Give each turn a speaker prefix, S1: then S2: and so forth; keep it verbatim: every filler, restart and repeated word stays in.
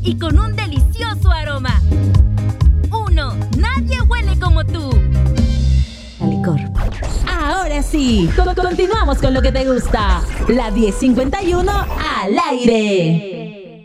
S1: y con un delicioso aroma. Uno, nadie huele como tú.
S2: Licor. Ahora sí, co- continuamos con lo que te gusta. La diez cincuenta y uno al aire.